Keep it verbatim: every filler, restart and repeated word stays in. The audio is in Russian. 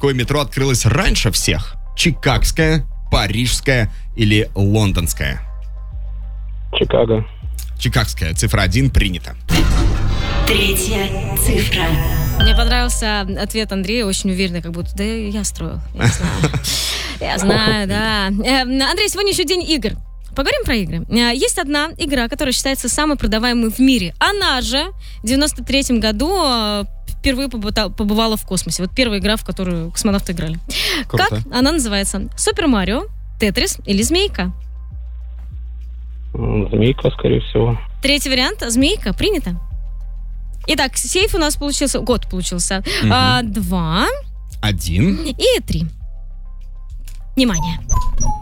какое метро открылось раньше всех? Чикагское, парижское или лондонское? Чикаго. Чикагская. Цифра один принята. Третья цифра. Мне понравился ответ Андрея, очень уверенный, как будто, да я строил, я знаю. Я знаю, да. Андрей, сегодня еще день игр. Поговорим про игры. Есть одна игра, которая считается самой продаваемой в мире. Она же в девяносто третьем году впервые побывала в космосе. Вот первая игра, в которую космонавты играли. Круто. Как она называется? Супер Марио, Тетрис или Змейка? Змейка, скорее всего. Третий вариант. Змейка. Принято. Итак, сейф у нас получился... Год получился. Угу. А, два. Один. И три. Внимание.